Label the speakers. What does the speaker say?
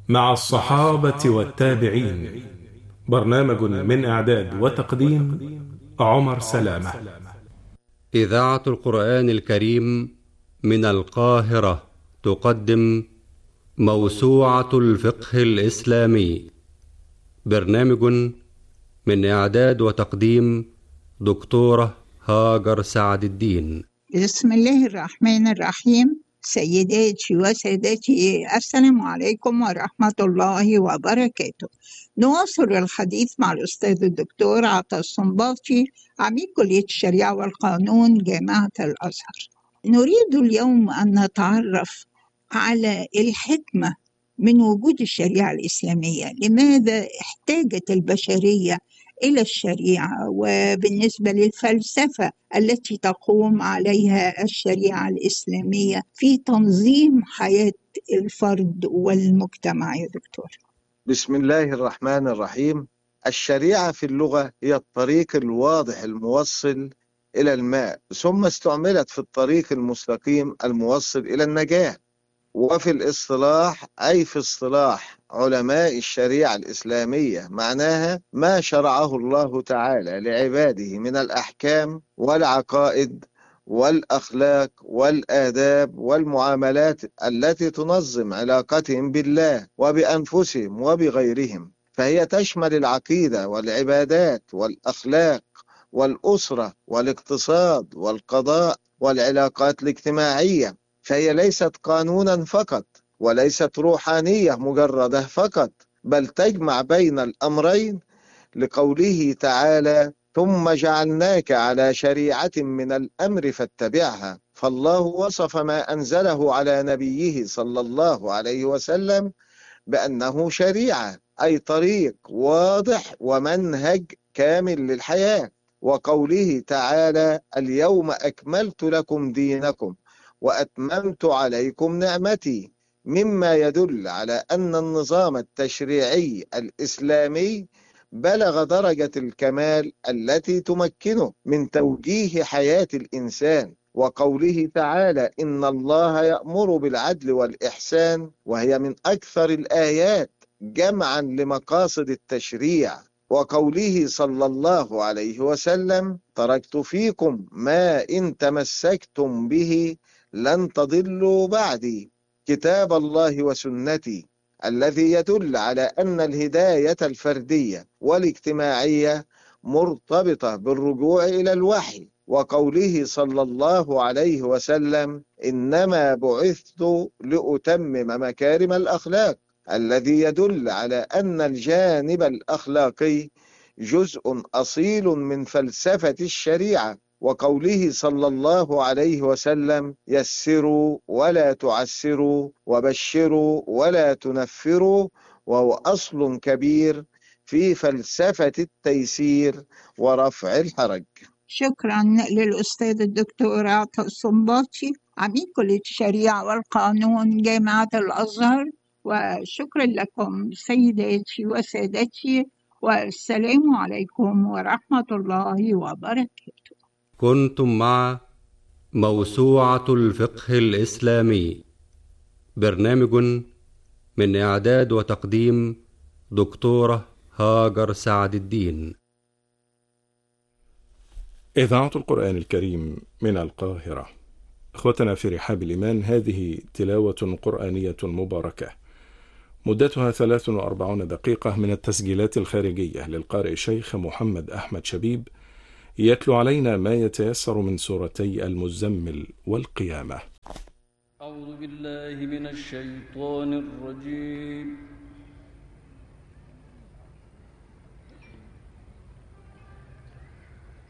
Speaker 1: مع الصحابة والتابعين. برنامج من إعداد وتقديم عمر سلامة.
Speaker 2: إذاعة القرآن الكريم من القاهرة تقدم موسوعة الفقه الإسلامي. برنامج من إعداد وتقديم دكتورة هاجر سعد الدين.
Speaker 3: بسم الله الرحمن الرحيم. سيداتي وسادتي، السلام عليكم ورحمة الله وبركاته. نواصل الحديث مع الأستاذ الدكتور عطا الصنباطي، عميد كلية الشريعة والقانون جامعة الأزهر. نريد اليوم أن نتعرف على الحكمة من وجود الشريعة الإسلامية. لماذا احتاجت البشرية إلى الشريعة؟ وبالنسبة للفلسفة التي تقوم عليها الشريعة الإسلامية في تنظيم حياة الفرد والمجتمع يا دكتور.
Speaker 4: بسم الله الرحمن الرحيم. الشريعة في اللغة هي الطريق الواضح الموصل إلى الماء، ثم استعملت في الطريق المستقيم الموصل إلى النجاة. وفي الاصطلاح أي في اصطلاح علماء الشريعة الإسلامية معناها ما شرعه الله تعالى لعباده من الأحكام والعقائد والأخلاق والآداب والمعاملات التي تنظم علاقتهم بالله وبأنفسهم وبغيرهم، فهي تشمل العقيدة والعبادات والأخلاق والأسرة والاقتصاد والقضاء والعلاقات الاجتماعية. فهي ليست قانونا فقط وليست روحانية مجردة فقط، بل تجمع بين الأمرين، لقوله تعالى: ثم جعلناك على شريعة من الأمر فاتبعها. فالله وصف ما أنزله على نبيه صلى الله عليه وسلم بأنه شريعة، أي طريق واضح ومنهج كامل للحياة. وقوله تعالى: اليوم أكملت لكم دينكم وأتممت عليكم نعمتي، مما يدل على أن النظام التشريعي الإسلامي بلغ درجة الكمال التي تمكنه من توجيه حياة الإنسان. وقوله تعالى: إن الله يأمر بالعدل والإحسان، وهي من أكثر الآيات جمعا لمقاصد التشريع. وقوله صلى الله عليه وسلم: تركت فيكم ما إن تمسكتم به لن تضلوا بعدي، كتاب الله وسنتي، الذي يدل على أن الهداية الفردية والاجتماعية مرتبطة بالرجوع إلى الوحي. وقوله صلى الله عليه وسلم: إنما بعثت لأتمم مكارم الأخلاق، الذي يدل على أن الجانب الأخلاقي جزء أصيل من فلسفة الشريعة. وقوله صلى الله عليه وسلم: يسروا ولا تعسروا وبشروا ولا تنفروا، وهو أصل كبير في فلسفة التيسير ورفع الحرج.
Speaker 3: شكرا للأستاذ الدكتور عطا الصنباطي، عميد كلية الشريعة والقانون جامعة الأزهر. وشكرا لكم سيداتي وسادتي، والسلام عليكم ورحمة الله وبركاته.
Speaker 2: كنتم مع موسوعة الفقه الإسلامي، برنامج من إعداد وتقديم دكتورة هاجر سعد الدين.
Speaker 1: إذاعة القرآن الكريم من القاهرة. إخوتنا في رحاب الإيمان، هذه تلاوة قرآنية مباركة مدتها 43 دقيقة من التسجيلات الخارجية للقارئ الشيخ محمد أحمد شبيب، يتلو علينا ما يتيسر من سورتي المزمل والقيامة.
Speaker 5: أعوذ بالله من الشيطان الرجيم.